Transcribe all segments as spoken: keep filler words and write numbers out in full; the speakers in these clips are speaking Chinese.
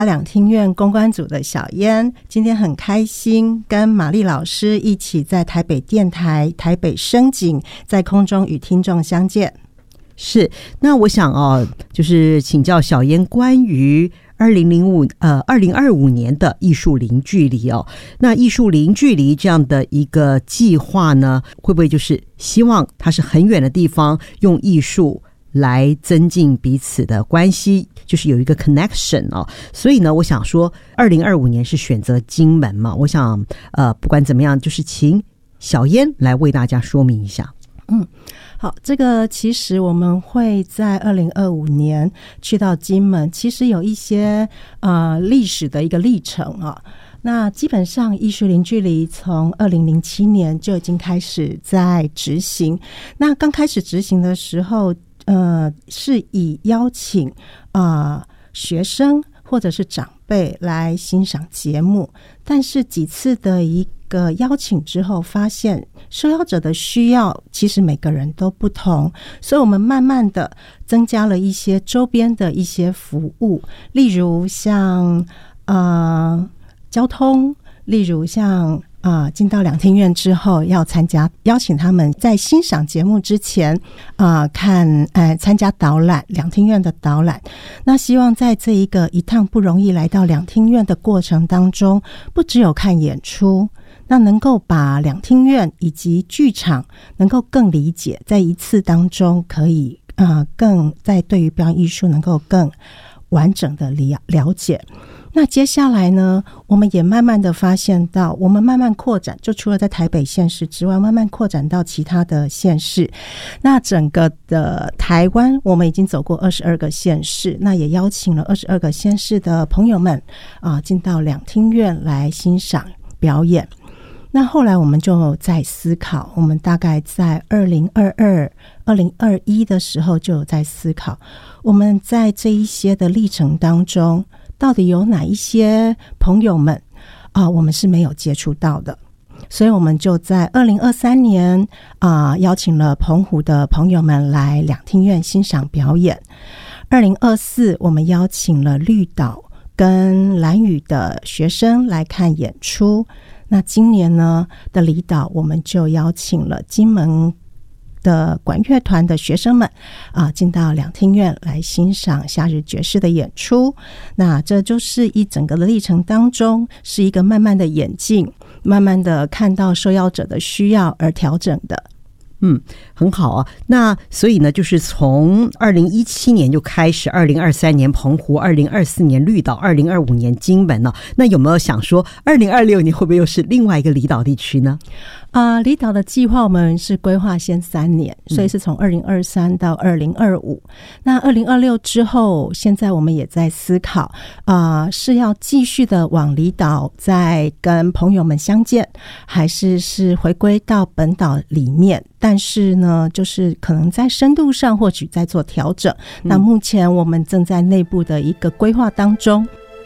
两厅院公关组的小燕，今天很开心跟玛丽老师一起在台北电台台北声景在空中与听众相见。 是，那我想哦，就是请教小燕关于二零零五呃二零二五年的艺术零距离哦，那艺术零距离这样的一个计划呢，会不会就是希望它是很远的地方用艺术来增进彼此的关系，就是有一个 connection 哦。所以呢，我想说，二零二五年是选择金门嘛，我想呃，不管怎么样，就是请小燕来为大家说明一下。 嗯，好，这个其实我们会在二零二五年去到金门，其实有一些呃历史的一个历程啊。那基本上艺术零距离从二零零七年就已经开始在执行。那刚开始执行的时候，呃，是以邀请啊、呃、学生或者是长辈来欣赏节目，但是几次的一个邀请之后，发现受邀者的需要其实每个人都不同，所以我们慢慢的增加了一些周边的一些服务，例如像呃交通，例如像啊、呃，进到两厅院之后要参加，邀请他们在欣赏节目之前啊、呃，看呃参加导览，两厅院的导览。那希望在这一个一趟不容易来到两厅院的过程当中，不只有看演出，那能够把两厅院以及剧场能够更理解，在一次当中可以啊、呃、更在对于表演艺术能够更完整的了了解。那接下来呢，我们也慢慢的发现到，我们慢慢扩展，就除了在台北县市之外，慢慢扩展到其他的县市。那整个的台湾，我们已经走过二十二个县市，那也邀请了二十二个县市的朋友们啊，进到两厅院来欣赏表演。那后来我们就在思考，我们大概在二零二二、二零二一的时候就有在思考，我们在这一些的历程当中，到底有哪一些朋友们啊、呃，我们是没有接触到的，所以我们就在二零二三年啊、呃，邀请了澎湖的朋友们来两厅院欣赏表演。二零二四，我们邀请了绿岛跟兰屿的学生来看演出。那今年呢的离岛，我们就邀请了金门的管乐团的学生们啊，进到两厅院来欣赏夏日爵士的演出。那这就是一整个的历程当中，是一个慢慢的演进，慢慢的看到受邀者的需要而调整的。 嗯，很好啊。那所以呢，就是从二零一七年就开始，二零二三年澎湖，二零二四年绿岛，二零二五年金门呢、啊。那有没有想说，二零二六年会不会又是另外一个离岛地区呢？ 啊、呃，离岛的计划我们是规划先三年，所以是从二零二三到二零二五。那二零二六之后，现在我们也在思考，啊、呃，是要继续的往离岛再跟朋友们相见，还是是回归到本岛里面？但是呢，就是可能在深度上或许在做调整。那目前我们正在内部的一个规划当中。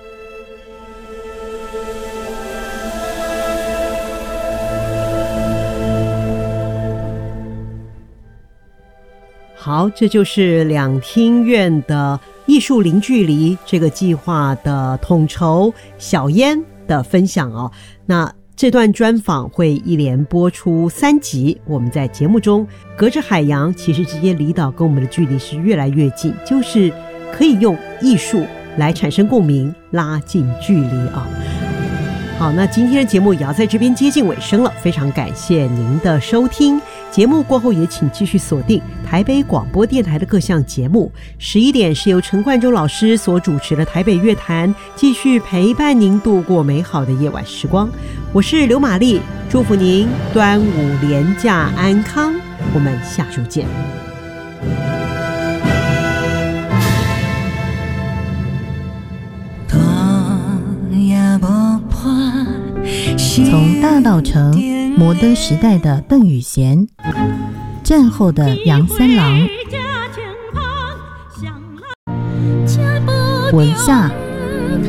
好，这就是两厅院的艺术零距离这个计划的统筹小燕的分享哦。那这段专访会一连播出三集，我们在节目中隔着海洋，其实之间离岛跟我们的距离是越来越近，就是可以用艺术来产生共鸣，拉近距离啊。好，那今天的节目也要在这边接近尾声了，非常感谢您的收听。节目过后也请继续锁定台北广播电台的各项节目。十一点是由陈冠中老师所主持的台北乐坛，继续陪伴您度过美好的夜晚时光。我是刘玛丽，祝福您端午连假安康，我们下周见。 从大稻埕摩登时代的邓雨贤，战后的杨三郎，文夏